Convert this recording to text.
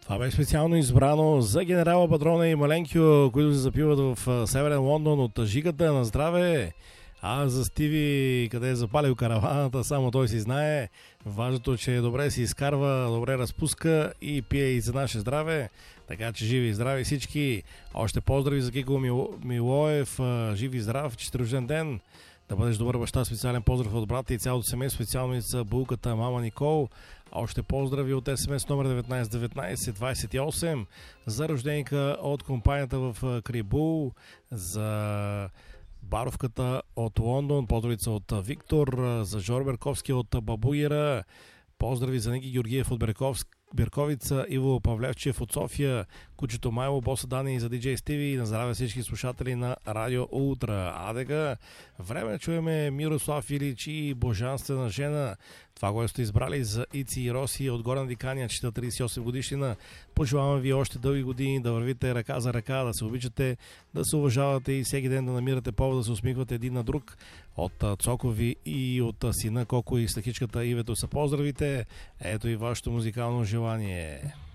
Това беше специално избрано за генерала Патрона и Маленкио, които се запиват в Северен Лондон от жигата на здраве. А за Стиви, къде е запалил караваната, само той си знае. Важното, че добре си изкарва, добре разпуска и пие и за наше здраве. Така че живи и здрави всички. Още поздрави за Кико Милоев. Живи и здрав, чест рожден ден. Да бъдеш добър баща, специален поздрав от брата и цялото семейство, специално за булката мама Никол. Още поздрави от СМС номер 191928 за рожденика от компанията в Крибул, за баровката от Лондон, поздравица от Виктор, за Жор Берковски от Бабуира, поздрави за Ники Георгиев от Берковица, Иво Павлевчев от София, Кучето Майло, Боса Дани и за DJ Стиви и на здраве всички слушатели на Радио Ултра. Адега, време да чуеме Мирослав Илич и Божанствена жена. Това, което сте избрали за Ици и Роси от Горна Дикания, 38 годишнина. Пожелавам ви още дълги години да вървите ръка за ръка, да се обичате, да се уважавате и всеки ден да намирате повод да се усмихвате един на друг. От Цокови и от сина Коко и стахичката Ивето са поздравите. Ето и вашето музикално желание.